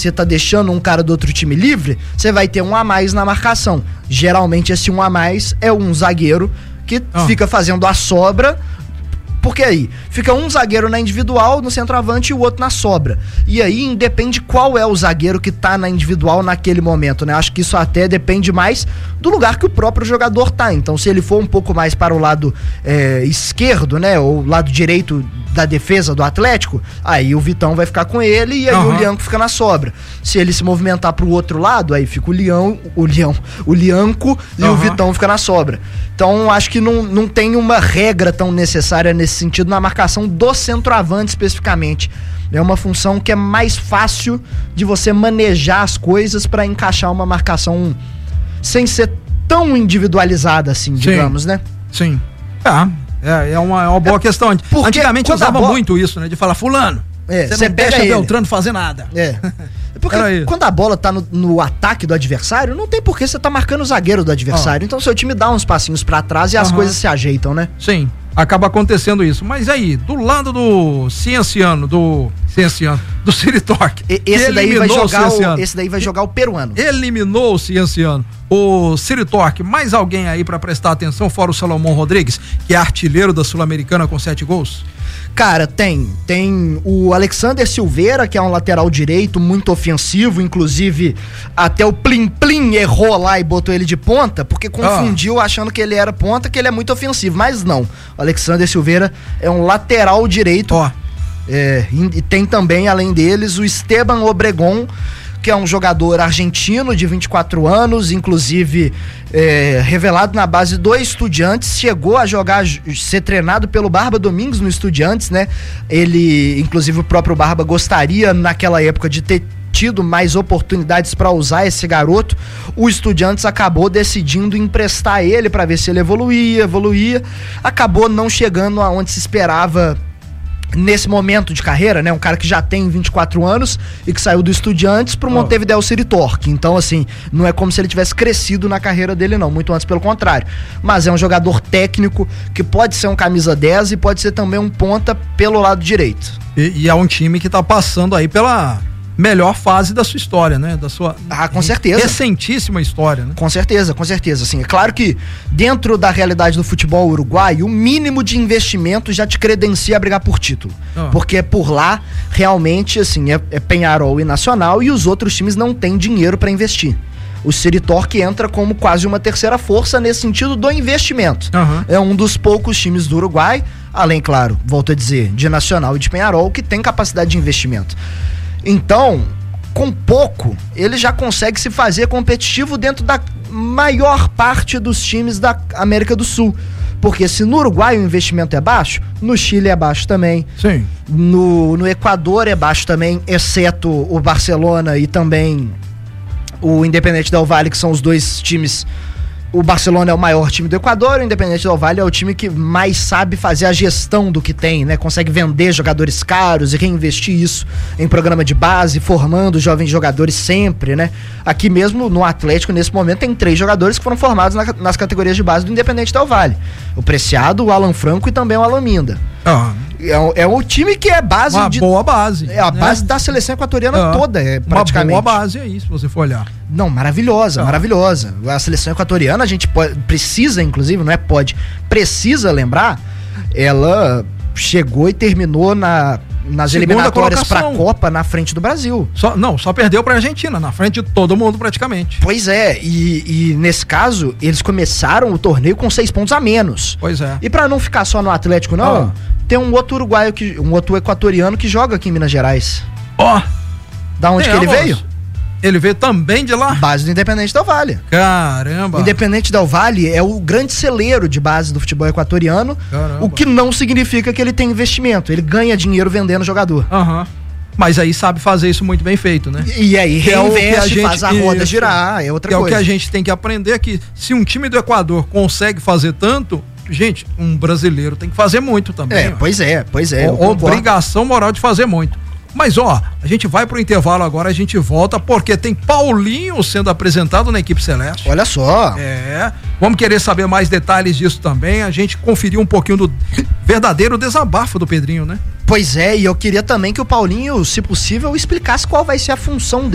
você tá deixando um cara do outro time livre, você vai ter um a mais na marcação. Geralmente esse um a mais é um zagueiro que fica fazendo a sobra, porque aí fica um zagueiro na individual, no centroavante, e o outro na sobra. E aí independe qual é o zagueiro que tá na individual naquele momento, né? Acho que isso até depende mais do lugar que o próprio jogador tá. Então, se ele for um pouco mais para o lado esquerdo, né? Ou lado direito da defesa do Atlético, aí o Vitão vai ficar com ele e aí o Lianco fica na sobra. Se ele se movimentar pro outro lado, aí fica o Lianco e o Vitão fica na sobra. Então, acho que não tem uma regra tão necessária nesse sentido na marcação do centroavante especificamente. É uma função que é mais fácil de você manejar as coisas para encaixar uma marcação sem ser tão individualizada assim, digamos, né? Sim. É uma boa questão. Antigamente usava muito isso, né? De falar, fulano, você não deixa Beltrano fazer nada. Porque quando a bola tá no ataque do adversário, não tem por que você tá marcando o zagueiro do adversário. Então seu time dá uns passinhos pra trás e as coisas se ajeitam, né? Sim, acaba acontecendo isso. Mas aí, do lado do Cienciano, do Siritorque, esse daí vai jogar o peruano. Eliminou o Cienciano. O Siritorque, mais alguém aí pra prestar atenção, fora o Salomão Rodrigues, que é artilheiro da Sul-Americana com 7 gols? Cara, tem o Alexander Silveira, que é um lateral direito muito ofensivo, inclusive até o Plim Plim errou lá e botou ele de ponta, porque confundiu achando que ele era ponta, que ele é muito ofensivo, mas não. O Alexander Silveira é um lateral direito. E tem também, além deles, o Esteban Obregon, que é um jogador argentino de 24 anos, inclusive revelado na base do Estudiantes, chegou a ser treinado pelo Barba Domingues no Estudiantes, né? Ele, inclusive o próprio Barba gostaria naquela época de ter tido mais oportunidades para usar esse garoto. O Estudiantes acabou decidindo emprestar ele para ver se ele evoluía, acabou não chegando aonde se esperava nesse momento de carreira, né? Um cara que já tem 24 anos e que saiu do Estudiantes pro Montevideo Siritorque. Então, assim, não é como se ele tivesse crescido na carreira dele, não. Muito antes, pelo contrário. Mas é um jogador técnico que pode ser um camisa 10 e pode ser também um ponta pelo lado direito. E é um time que tá passando aí pela melhor fase da sua história, né? Da sua com certeza. Recentíssima história, né? Com certeza. Assim, é claro que dentro da realidade do futebol uruguaio, o mínimo de investimento já te credencia a brigar por título. Porque por lá, realmente, assim, é Peñarol e Nacional e os outros times não têm dinheiro para investir. O Siritorque entra como quase uma terceira força nesse sentido do investimento. É um dos poucos times do Uruguai, além, claro, volto a dizer, de Nacional e de Peñarol, que tem capacidade de investimento. Então, com pouco, ele já consegue se fazer competitivo dentro da maior parte dos times da América do Sul. Porque se no Uruguai o investimento é baixo, no Chile é baixo também. Sim. No Equador é baixo também, exceto o Barcelona e também o Independente Del Valle, que são os dois times. O Barcelona é o maior time do Equador, o Independente Del Valle é o time que mais sabe fazer a gestão do que tem, né? Consegue vender jogadores caros e reinvestir isso em programa de base, formando jovens jogadores sempre, né? Aqui mesmo no Atlético, nesse momento, tem 3 jogadores que foram formados nas categorias de base do Independente Del Valle. O Preciado, o Alan Franco e também o Alan Minda. É um time que é base boa base. É a base da seleção equatoriana toda, praticamente. Uma boa base é isso, se você for olhar. Não, maravilhosa. A seleção equatoriana, a gente precisa, inclusive, precisa lembrar, ela chegou e terminou nas eliminatórias pra Copa na frente do Brasil. Só perdeu pra Argentina, na frente de todo mundo praticamente. Pois é, e nesse caso, eles começaram o torneio com 6 pontos a menos. Pois é. E pra não ficar só no Atlético, não, tem um outro um outro equatoriano que joga aqui em Minas Gerais. Da onde que ele veio? Ele veio também de lá? Base do Independente Del Valle. Caramba! Independente Del Valle é o grande celeiro de base do futebol equatoriano. Caramba. O que não significa que ele tem investimento. Ele ganha dinheiro vendendo jogador. Mas aí sabe fazer isso muito bem feito, né? E aí reinveste, faz a roda girar, é outra coisa. É o que a gente tem que aprender, que se um time do Equador consegue fazer tanto, gente, um brasileiro tem que fazer muito também. Pois é. Obrigação moral de fazer muito. Mas a gente vai pro intervalo agora, a gente volta porque tem Paulinho sendo apresentado na equipe celeste. Olha só. Vamos querer saber mais detalhes disso também, a gente conferiu um pouquinho do verdadeiro desabafo do Pedrinho, né? Pois é, e eu queria também que o Paulinho, se possível, explicasse qual vai ser a função dele